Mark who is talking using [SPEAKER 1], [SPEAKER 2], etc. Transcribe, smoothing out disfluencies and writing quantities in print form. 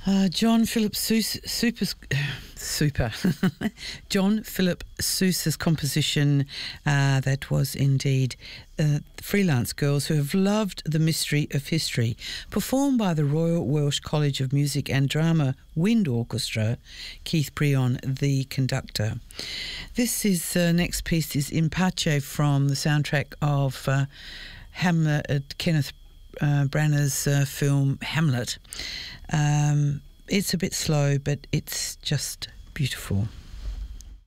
[SPEAKER 1] John Philip John Philip Sousa's composition that was indeed Freelance Girls Who Have Loved the Mystery of History, performed by the Royal Welsh College of Music and Drama Wind Orchestra, Keith Breon, the conductor. This is next piece is In Pace from the soundtrack of Hamlet, Kenneth Branagh's film Hamlet. It's a bit slow, but it's just beautiful.